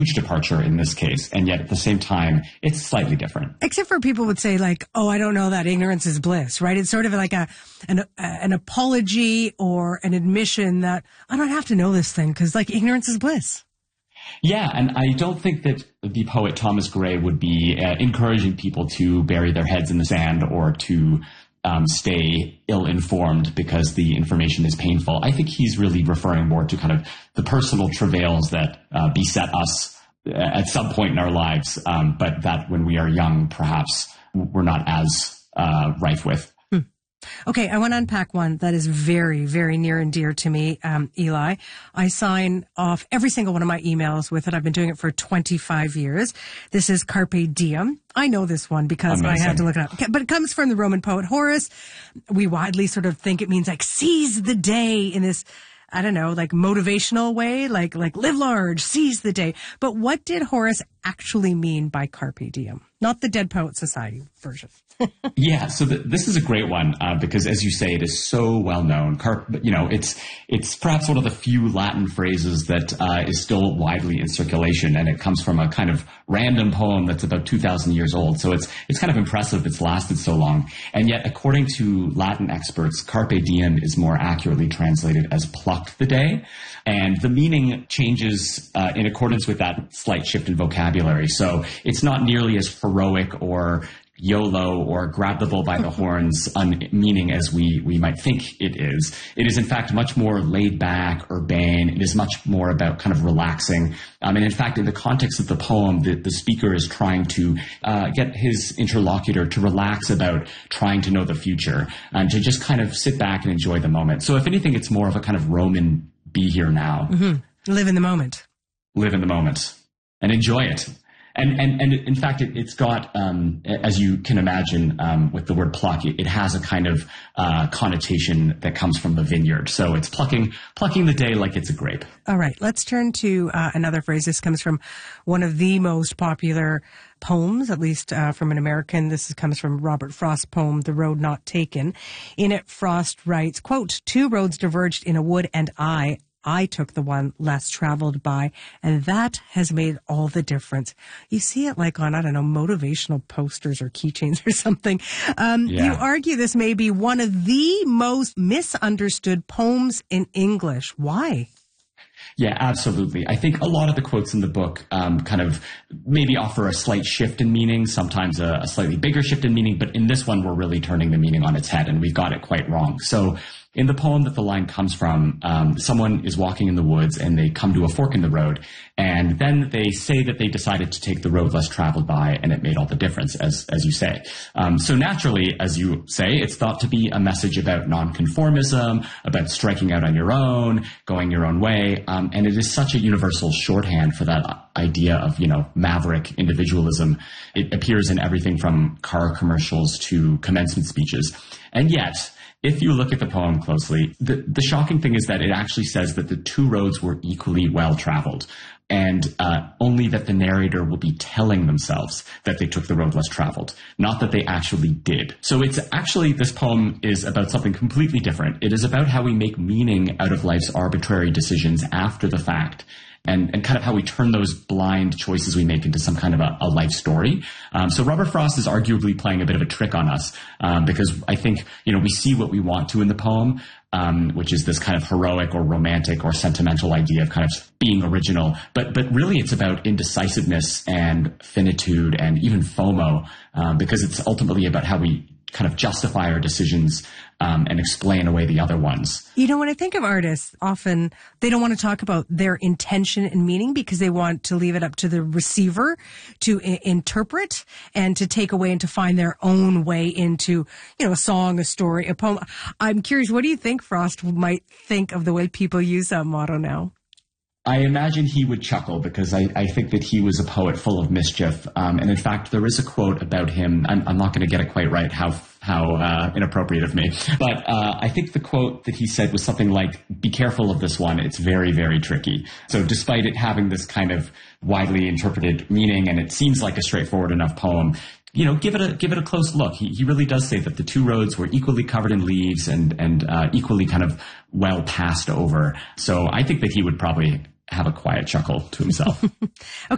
huge departure in this case, and yet at the same time, it's slightly different. Except for people would say like, oh, I don't know that ignorance is bliss, right? It's sort of like an apology or an admission that I don't have to know this thing because like ignorance is bliss. Yeah, and I don't think that the poet Thomas Gray would be encouraging people to bury their heads in the sand or to stay ill-informed because the information is painful. I think he's really referring more to kind of the personal travails that beset us at some point in our lives, but that when we are young, perhaps we're not as rife with. Okay, I want to unpack one that is very, very near and dear to me, Eli. I sign off every single one of my emails with it. I've been doing it for 25 years. This is Carpe Diem. I know this one because Amazing. I had to look it up. But it comes from the Roman poet Horace. We widely sort of think it means like seize the day in this, I don't know, like motivational way, like live large, seize the day. But what did Horace actually mean by Carpe Diem? Not the Dead Poet Society version. Yeah, so this is a great one because, as you say, it is so well known. It's perhaps one of the few Latin phrases that is still widely in circulation, and it comes from a kind of random poem that's about 2,000 years old. So it's kind of impressive it's lasted so long. And yet, according to Latin experts, Carpe Diem is more accurately translated as pluck the day, and the meaning changes in accordance with that slight shift in vocabulary. So it's not nearly as heroic or YOLO or grab the bull by the horns meaning as we might think it is. It is in fact much more laid back, urbane. It is much more about kind of relaxing. And in fact, in the context of the poem, the speaker is trying to get his interlocutor to relax about trying to know the future and to just kind of sit back and enjoy the moment. So if anything, it's more of a kind of Roman be here now. Mm-hmm. Live in the moment. Live in the moment and enjoy it. And in fact, it's got, as you can imagine, with the word pluck, it has a kind of connotation that comes from the vineyard. So it's plucking the day like it's a grape. All right, let's turn to another phrase. This comes from one of the most popular poems, at least from an American. This comes from Robert Frost's poem, The Road Not Taken. In it, Frost writes, quote, "Two roads diverged in a wood, and I took the one less traveled by, and that has made all the difference." You see it like on, I don't know, motivational posters or keychains or something. You argue this may be one of the most misunderstood poems in English. Why? Yeah, absolutely. I think a lot of the quotes in the book kind of maybe offer a slight shift in meaning, sometimes a slightly bigger shift in meaning, but in this one, we're really turning the meaning on its head, and we got it quite wrong. So in the poem that the line comes from, someone is walking in the woods and they come to a fork in the road, and then they say that they decided to take the road less traveled by, and it made all the difference, as you say. So naturally, as you say, it's thought to be a message about nonconformism, about striking out on your own, going your own way, and it is such a universal shorthand for that idea of, maverick individualism. It appears in everything from car commercials to commencement speeches. And yet, if you look at the poem closely, the shocking thing is that it actually says that the two roads were equally well traveled, and only that the narrator will be telling themselves that they took the road less traveled, not that they actually did. So it's actually, this poem is about something completely different. It is about how we make meaning out of life's arbitrary decisions after the fact, and kind of how we turn those blind choices we make into some kind of a life story. So Robert Frost is arguably playing a bit of a trick on us, because I think, we see what we want to in the poem, which is this kind of heroic or romantic or sentimental idea of kind of being original. But really it's about indecisiveness and finitude and even FOMO, because it's ultimately about how we kind of justify our decisions and explain away the other ones. When I think of artists, often they don't want to talk about their intention and meaning because they want to leave it up to the receiver to interpret and to take away and to find their own way into, a song, a story, a poem. I'm curious, what do you think Frost might think of the way people use that motto now? I imagine he would chuckle because I think that he was a poet full of mischief. And in fact, there is a quote about him. I'm not going to get it quite right, how inappropriate of me. But I think the quote that he said was something like, "Be careful of this one. It's very, very tricky." So despite it having this kind of widely interpreted meaning, and it seems like a straightforward enough poem, give it a close look. He really does say that the two roads were equally covered in leaves and equally kind of well passed over. So I think that he would probably have a quiet chuckle to himself. Okay.